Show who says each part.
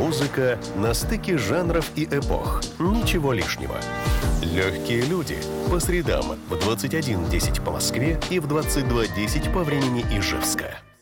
Speaker 1: Музыка на стыке жанров и эпох. Ничего лишнего. «Легкие люди» по средам в 21:10 по Москве и в 22:10 по времени Ижевска.